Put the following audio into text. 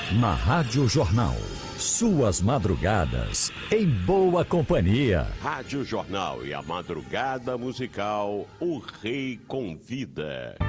Na Rádio Jornal. Suas madrugadas em boa companhia. Rádio Jornal e a madrugada musical, o Rei Convida.